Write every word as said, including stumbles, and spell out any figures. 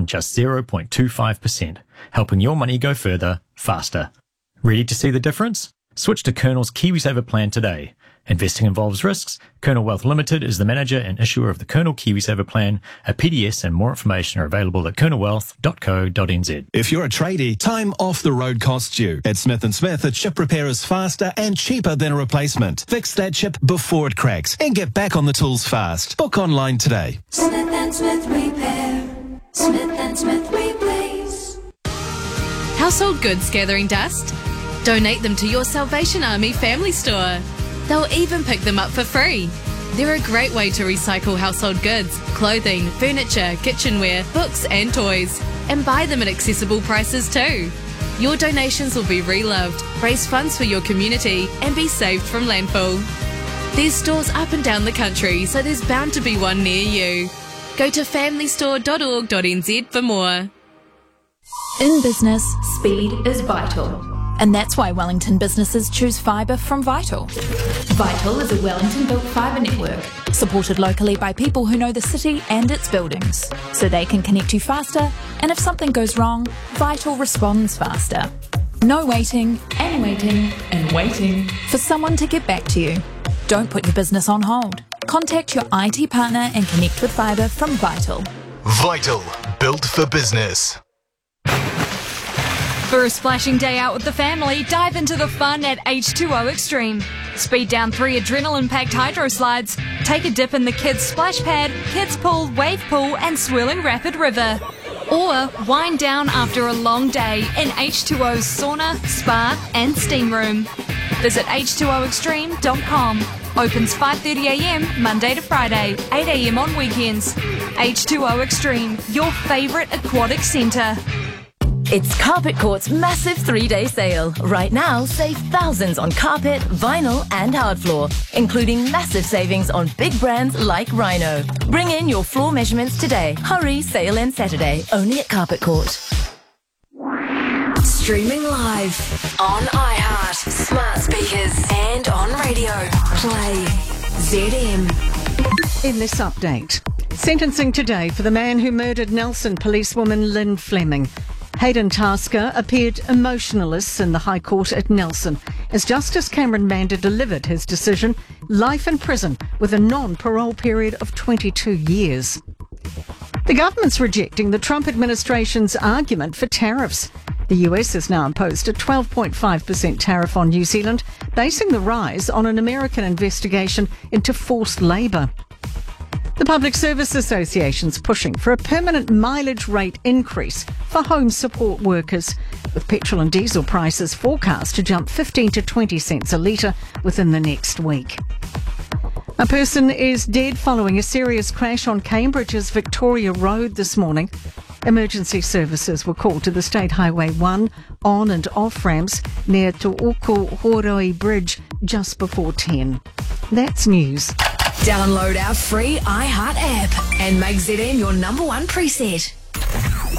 from just zero point two five percent, helping your money go further, faster. Ready to see the difference? Switch to Colonel's KiwiSaver plan today. Investing involves risks. Colonel Wealth Limited is the manager and issuer of the Colonel KiwiSaver plan. A P D S and more information are available at colonel wealth dot co dot n z. If you're a tradie, time off the road costs you. At Smith and Smith, a chip repair is faster and cheaper than a replacement. Fix that chip before it cracks and get back on the tools fast. Book online today. Smith and Smith Repair. Smith and Smith Replace. Household goods gathering dust? Donate them to your Salvation Army family store. They'll even pick them up for free. They're a great way to recycle household goods, clothing, furniture, kitchenware, books and toys, and buy them at accessible prices too. Your donations will be reloved, raise funds for your community and be saved from landfill. There's stores up and down the country, so there's bound to be one near you. Go to family store dot org dot n z for more. In business, speed is vital. And that's why Wellington businesses choose fibre from Vital. Vital is a Wellington-built fibre network, supported locally by people who know the city and its buildings, so they can connect you faster, and if something goes wrong, Vital responds faster. No waiting, and waiting, and waiting for someone to get back to you. Don't put your business on hold. Contact your I T partner and connect with fibre from Vital. Vital, built for business. For a splashing day out with the family, dive into the fun at H two O Extreme. Speed down three adrenaline-packed hydro slides, take a dip in the kids' splash pad, kids' pool, wave pool and swirling rapid river. Or wind down after a long day in H two O's sauna, spa and steam room. Visit H two O extreme dot com. Opens five thirty a m Monday to Friday, eight a m on weekends. H two O Extreme, your favourite aquatic centre. It's Carpet Court's massive three-day sale. Right now, save thousands on carpet, vinyl and hard floor, including massive savings on big brands like Rhino. Bring in your floor measurements today. Hurry, sale ends Saturday, only at Carpet Court. Streaming live on iHeart, smart speakers and on radio. Play Z M. In this update, sentencing today for the man who murdered Nelson policewoman Lynn Fleming. Hayden Tasker appeared emotionless in the High Court at Nelson as Justice Cameron Mander delivered his decision, life in prison with a non-parole period of twenty-two years. The government's rejecting the Trump administration's argument for tariffs. The U S has now imposed a twelve point five percent tariff on New Zealand, basing the rise on an American investigation into forced labour. The Public Service Association's pushing for a permanent mileage rate increase for home support workers, with petrol and diesel prices forecast to jump fifteen to twenty cents a litre within the next week. A person is dead following a serious crash on Cambridge's Victoria Road this morning. Emergency services were called to the State Highway one on and off ramps near Tu'uku Horoi Bridge just before ten. That's news. Download our free iHeart app and make Z M your number one preset.